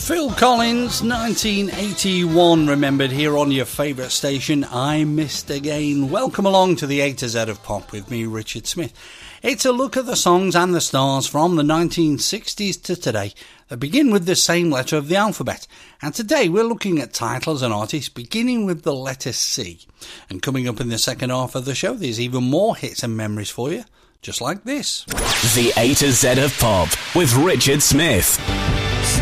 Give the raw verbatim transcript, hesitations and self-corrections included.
Phil Collins, nineteen eighty-one, remembered here on your favourite station, I Missed Again. Welcome along to the A to Z of Pop with me, Richard Smith. It's a look at the songs and the stars from the nineteen sixties to today that begin with the same letter of the alphabet. And today we're looking at titles and artists beginning with the letter C. And coming up in the second half of the show, there's even more hits and memories for you, just like this. The A to Z of Pop with Richard Smith.